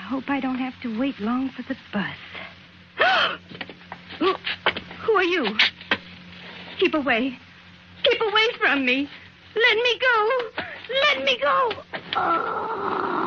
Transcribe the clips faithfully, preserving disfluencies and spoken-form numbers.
hope I don't have to wait long for the bus. who, who are you? Keep away. Keep away from me. Let me go. Let me go. Oh.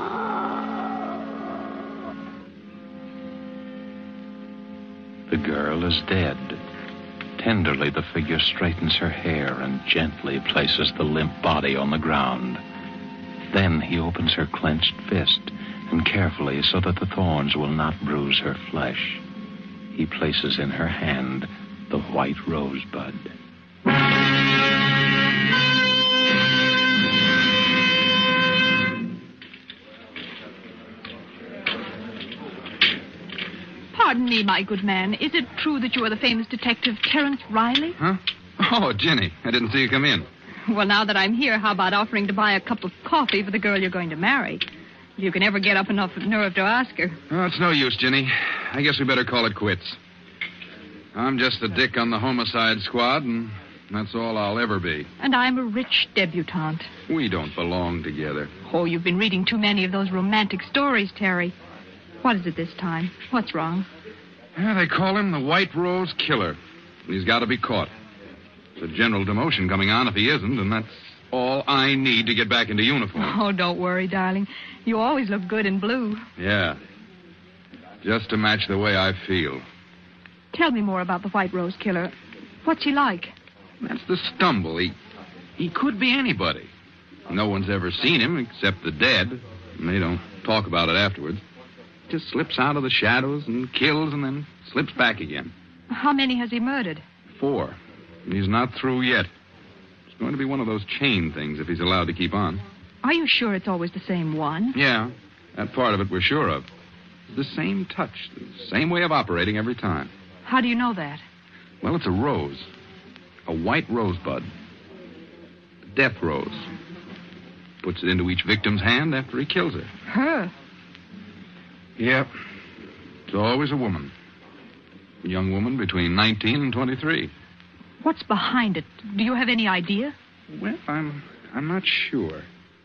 The girl is dead. Tenderly, the figure straightens her hair and gently places the limp body on the ground. Then he opens her clenched fist, and carefully, so that the thorns will not bruise her flesh, he places in her hand the white rosebud. Pardon me, my good man. Is it true that you are the famous detective Terence Riley? Huh? Oh, Jenny, I didn't see you come in. Well, now that I'm here, how about offering to buy a cup of coffee for the girl you're going to marry? If you can ever get up enough nerve to ask her. Oh, it's no use, Jenny. I guess we better call it quits. I'm just a dick on the homicide squad, and that's all I'll ever be. And I'm a rich debutante. We don't belong together. Oh, you've been reading too many of those romantic stories, Terry. What is it this time? What's wrong? Yeah, they call him the White Rose Killer. He's got to be caught. There's a general demotion coming on if he isn't, and that's all I need to get back into uniform. Oh, don't worry, darling. You always look good in blue. Yeah. Just to match the way I feel. Tell me more about the White Rose Killer. What's he like? That's the stumble. He, he could be anybody. No one's ever seen him except the dead, and they don't talk about it afterwards. Just slips out of the shadows and kills and then slips back again. How many has he murdered? Four. And he's not through yet. It's going to be one of those chain things if he's allowed to keep on. Are you sure it's always the same one? Yeah. That part of it we're sure of. The same touch, the same way of operating every time. How do you know that? Well, it's a rose. A white rosebud. A death rose. Puts it into each victim's hand after he kills her. Her? Yep. It's always a woman. A young woman between nineteen and twenty-three. What's behind it? Do you have any idea? Well, I'm I'm not sure.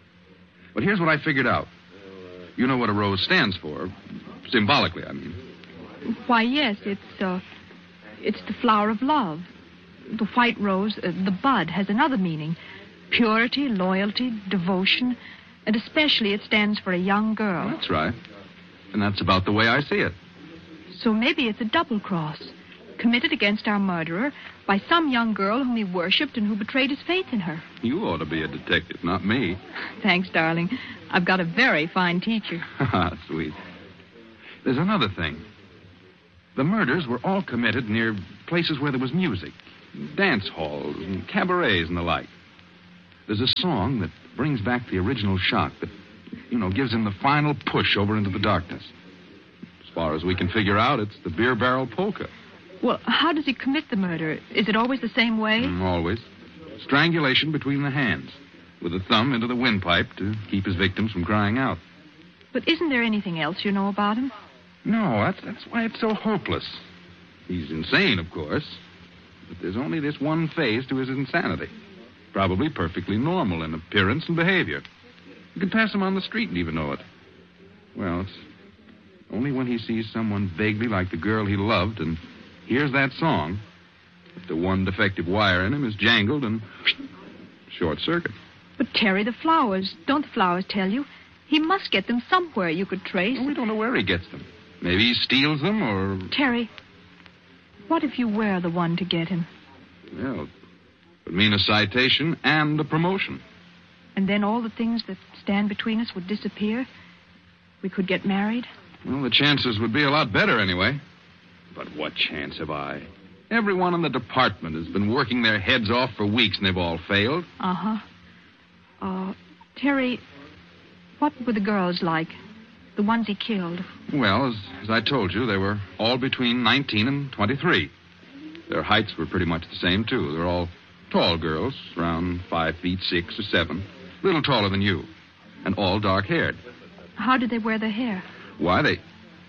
But here's what I figured out. You know what a rose stands for. Symbolically, I mean. Why, yes, it's, uh, it's the flower of love. The white rose, uh, the bud, has another meaning. Purity, loyalty, devotion, and especially it stands for a young girl. That's right. And that's about the way I see it. So maybe it's a double cross, committed against our murderer by some young girl whom he worshipped and who betrayed his faith in her. You ought to be a detective, not me. Thanks, darling. I've got a very fine teacher. Sweet. There's another thing. The murders were all committed near places where there was music, dance halls and cabarets and the like. There's a song that brings back the original shock that, you know, gives him the final push over into the darkness. As far as we can figure out, it's the Beer Barrel Polka. Well, how does he commit the murder? Is it always the same way? Mm, always. Strangulation between the hands, with the thumb into the windpipe to keep his victims from crying out. But isn't there anything else you know about him? No, that's, that's why it's so hopeless. He's insane, of course. But there's only this one phase to his insanity. Probably perfectly normal in appearance and behavior. You could pass him on the street and even know it. Well, it's only when he sees someone vaguely like the girl he loved and hears that song that the one defective wire in him is jangled and short circuit. But, Terry, the flowers, don't the flowers tell you? He must get them somewhere you could trace. Well, we don't know where he gets them. Maybe he steals them or... Terry, what if you were the one to get him? Well, it would mean a citation and a promotion. And then all the things that stand between us would disappear? We could get married? Well, the chances would be a lot better anyway. But what chance have I? Everyone in the department has been working their heads off for weeks and they've all failed. Uh-huh. Uh, Terry, what were the girls like? The ones he killed? Well, as, as I told you, they were all between nineteen and twenty-three. Their heights were pretty much the same, too. They're all tall girls, around five feet six or seven. A little taller than you. And all dark-haired. How did they wear their hair? Why, they...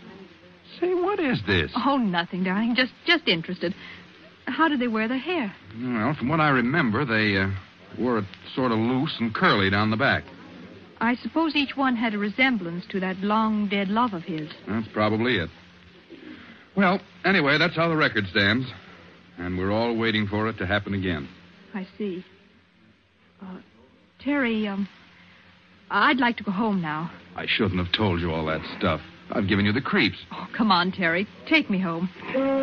Say, what is this? Oh, nothing, darling. Just just interested. How did they wear their hair? Well, from what I remember, they uh, wore it sort of loose and curly down the back. I suppose each one had a resemblance to that long-dead love of his. That's probably it. Well, anyway, that's how the record stands. And we're all waiting for it to happen again. I see. Uh, Terry, um, I'd like to go home now. I shouldn't have told you all that stuff. I've given you the creeps. Oh, come on, Terry. Take me home.